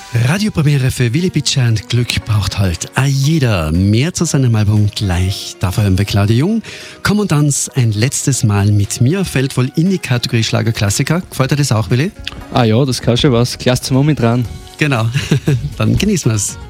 Radiopremiere für Willi Bitscher und Glück braucht halt jeder. Mehr zu seinem Album gleich. Dafür hören wir Claudia Jung. Komm und tanz ein letztes Mal mit mir. Fällt wohl in die Kategorie Schlagerklassiker. Gefällt dir das auch, Willi? Ah ja, das kann schon was. Klasse zum mit dran. Genau. Dann genießen wir es.